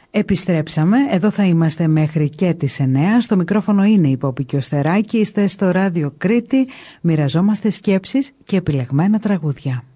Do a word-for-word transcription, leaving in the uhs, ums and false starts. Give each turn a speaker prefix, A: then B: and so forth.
A: Επιστρέψαμε, εδώ θα είμαστε μέχρι και τις εννέα. Στο μικρόφωνο είναι η Πόπη και ο Στεράκη. Είστε στο Ράδιο Κρήτη, μοιραζόμαστε σκέψεις και επιλεγμένα τραγούδια.